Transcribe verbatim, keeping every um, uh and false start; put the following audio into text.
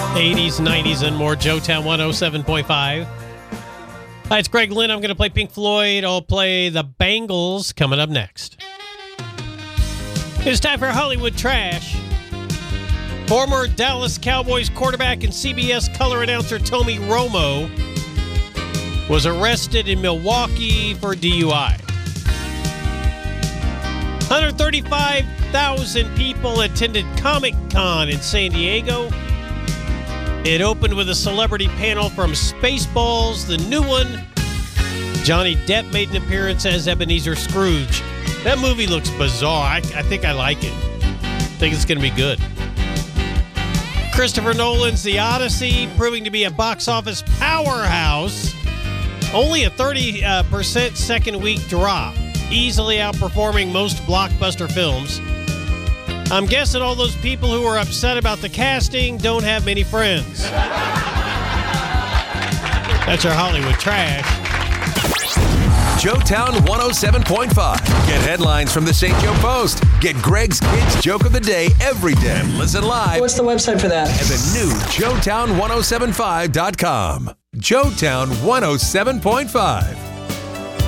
eighties, nineties, and more. Joetown one oh seven point five. Hi, it's Greg Lynn. I'm going to play Pink Floyd. I'll play the Bangles coming up next. It's time for Hollywood Trash. Former Dallas Cowboys quarterback and C B S color announcer Tommy Romo was arrested in Milwaukee for D U I. one hundred thirty-five thousand people attended Comic-Con in San Diego. It opened with a celebrity panel from Spaceballs, the new one. Johnny Depp made an appearance as Ebenezer Scrooge. That movie looks bizarre. I, I think I like it. I think it's going to be good. Christopher Nolan's The Odyssey, proving to be a box office powerhouse. Only a thirty percent second week drop, easily outperforming most blockbuster films. I'm guessing all those people who are upset about the casting don't have many friends. That's our Hollywood Trash. Joetown one oh seven point five. Get headlines from the Saint Joe Post. Get Greg's Kids Joke of the Day every day. Listen live. What's the website for that? At the new Joetown ten seventy-five dot com. Joetown one oh seven point five.